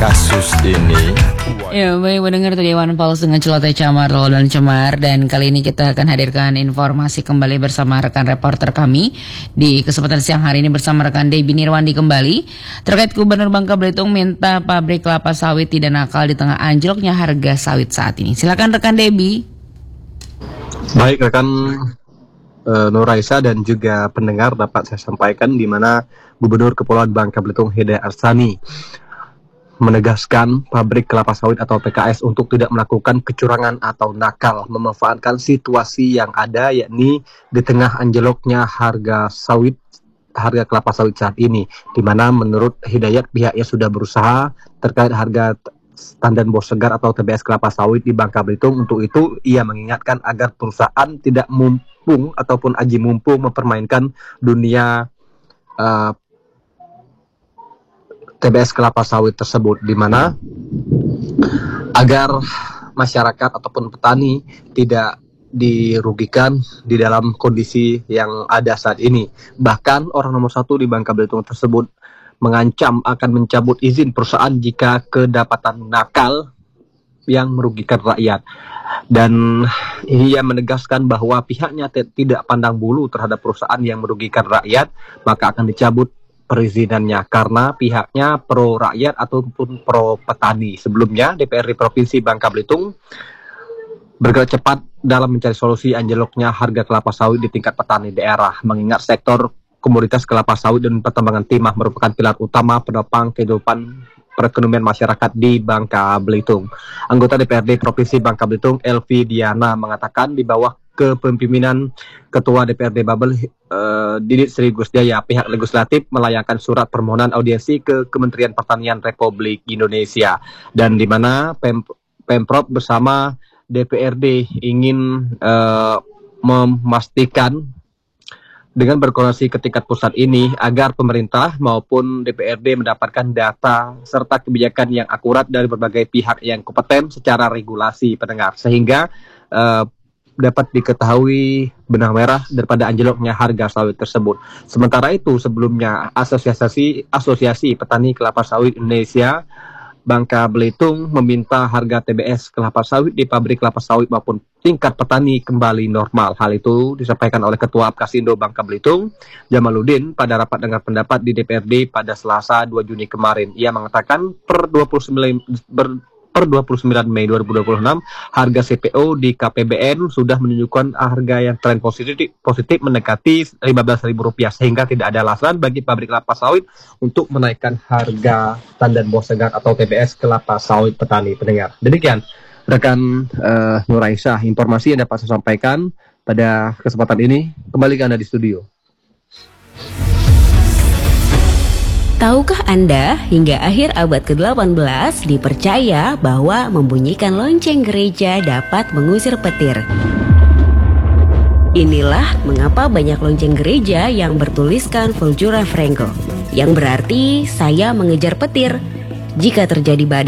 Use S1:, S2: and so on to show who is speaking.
S1: kasus ini.
S2: Ya, baik mendengar tadi Iwan Fals dengan celoteh Camar dan Cemar, dan kali ini kita akan hadirkan informasi kembali bersama rekan reporter kami di kesempatan siang hari ini bersama rekan Debbie Nirwandi kembali terkait Gubernur Bangka Belitung minta pabrik kelapa sawit tidak nakal di tengah anjloknya harga sawit saat ini. Silakan rekan Debbie.
S3: Baik rekan Nuraisa dan juga pendengar, dapat saya sampaikan di mana Gubernur Kepulauan Bangka Belitung Hidayat Arsani menegaskan pabrik kelapa sawit atau PKS untuk tidak melakukan kecurangan atau nakal, memanfaatkan situasi yang ada, yakni di tengah anjloknya harga kelapa sawit saat ini, di mana menurut Hidayat pihaknya sudah berusaha terkait harga tandan bos segar atau TBS kelapa sawit di Bangka Belitung. Untuk itu ia mengingatkan agar perusahaan tidak mumpung ataupun aji mumpung mempermainkan dunia TBS kelapa sawit tersebut, di mana agar masyarakat ataupun petani tidak dirugikan di dalam kondisi yang ada saat ini. Bahkan orang nomor 1 di Bangka Belitung tersebut mengancam akan mencabut izin perusahaan jika kedapatan nakal yang merugikan rakyat. Dan ia menegaskan bahwa pihaknya tidak pandang bulu terhadap perusahaan yang merugikan rakyat, maka akan dicabut perizinannya karena pihaknya pro rakyat ataupun pro petani. Sebelumnya DPRD Provinsi Bangka Belitung bergerak cepat dalam mencari solusi anjloknya harga kelapa sawit di tingkat petani daerah, mengingat sektor komoditas kelapa sawit dan pertambangan timah merupakan pilar utama penopang kehidupan perekonomian masyarakat di Bangka Belitung. Anggota DPRD Provinsi Bangka Belitung Elvi Diana mengatakan di bawah kepemimpinan Ketua DPRD Babel Didit Sri Gusjaya, pihak legislatif melayangkan surat permohonan audiensi ke Kementerian Pertanian Republik Indonesia, dan di mana Pemprov bersama DPRD ingin memastikan dengan berkoordinasi ke tingkat pusat ini agar pemerintah maupun DPRD mendapatkan data serta kebijakan yang akurat dari berbagai pihak yang kompeten secara regulasi pendengar, sehingga dapat diketahui benang merah daripada anjloknya harga sawit tersebut. Sementara itu sebelumnya Asosiasi Petani Kelapa Sawit Indonesia Bangka Belitung meminta harga TBS kelapa sawit di pabrik kelapa sawit maupun tingkat petani kembali normal. Hal itu disampaikan oleh Ketua Apkasindo Bangka Belitung Jamaluddin pada rapat dengar pendapat di DPRD pada Selasa 2 Juni kemarin. Ia mengatakan per 29 Mei 2026 harga CPO di KPBN sudah menunjukkan harga yang tren positif mendekati Rp15.000, sehingga tidak ada alasan bagi pabrik kelapa sawit untuk menaikkan harga tandan bos segar atau TBS kelapa sawit petani pendengar. Demikian rekan Nuraisa informasi yang dapat saya sampaikan pada kesempatan ini. Kembali ke Anda di studio.
S4: Tahukah Anda, hingga akhir abad ke-18 dipercaya bahwa membunyikan lonceng gereja dapat mengusir petir. Inilah mengapa banyak lonceng gereja yang bertuliskan Vultura Franco, yang berarti saya mengejar petir. Jika terjadi badai